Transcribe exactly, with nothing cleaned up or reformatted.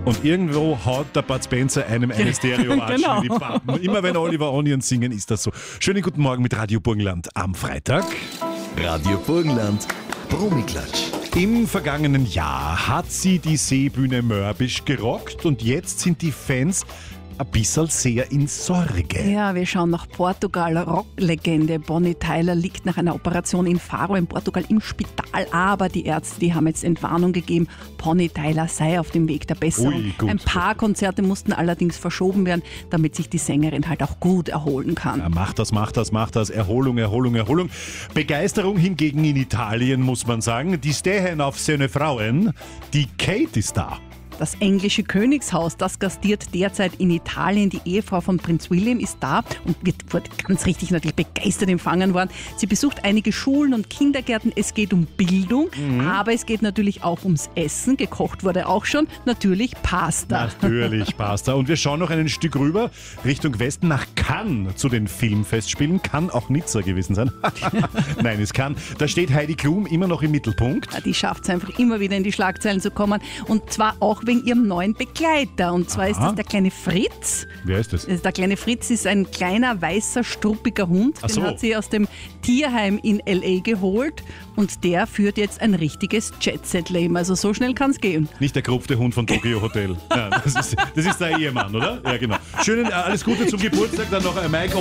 Und irgendwo haut der Bud Spencer einem eine Stereo-Watschen Genau. in die Pappen. Immer wenn Oliver Onions singen, ist das so. Schönen guten Morgen mit Radio Burgenland am Freitag. Radio Burgenland, Promiklatsch. Im vergangenen Jahr hat sie die Seebühne Mörbisch gerockt und jetzt sind die Fans ein bisschen sehr in Sorge. Ja, wir schauen nach Portugal. Rocklegende Bonnie Tyler liegt nach einer Operation in Faro in Portugal im Spital. Aber die Ärzte, die haben jetzt Entwarnung gegeben, Bonnie Tyler sei auf dem Weg der Besserung. Ui, gut. Ein paar Konzerte mussten allerdings verschoben werden, damit sich die Sängerin halt auch gut erholen kann. Ja, macht das, macht das, macht das. Erholung, Erholung, Erholung. Begeisterung hingegen in Italien, muss man sagen. Die stehen auf seine Frauen. Die Kate ist da. Das englische Königshaus, das gastiert derzeit in Italien. Die Ehefrau von Prinz William ist da und wird ganz richtig natürlich begeistert empfangen worden. Sie besucht einige Schulen und Kindergärten. Es geht um Bildung, mhm. aber es geht natürlich auch ums Essen. Gekocht wurde auch schon. Natürlich Pasta. Natürlich Pasta. Und wir schauen noch ein Stück rüber Richtung Westen nach Cannes zu den Filmfestspielen. Kann auch Nizza gewesen sein. Nein, es kann. Da steht Heidi Klum immer noch im Mittelpunkt. Ja, die schafft es einfach immer wieder in die Schlagzeilen zu kommen. Und zwar auch wegen ihrem neuen Begleiter. Und zwar Aha. ist das der kleine Fritz. Wer ist das? Der kleine Fritz ist ein kleiner, weißer, struppiger Hund. Ach Den so. hat sie aus dem Tierheim in L A geholt. Und der führt jetzt ein richtiges Jet-Set-Leben. Also so schnell kann es gehen. Nicht der gerupfte Hund von Tokyo Hotel. Ja, das, ist, das ist der Ehemann, oder? Ja, genau. Schönen, alles Gute zum Geburtstag. Dann noch ein Mike.